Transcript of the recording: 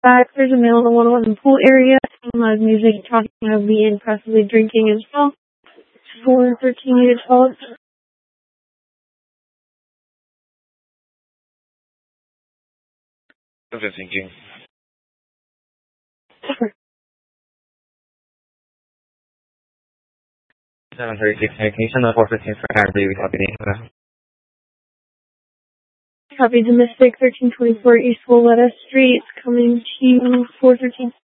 back. There's a male in the 111 pool area. Live music, talking of being possibly drinking as well. 413 units followed. Overthinking. 736, can you send the 415 for Harry with copy? Copy domestic 1324 East Willetta Street, coming to 413.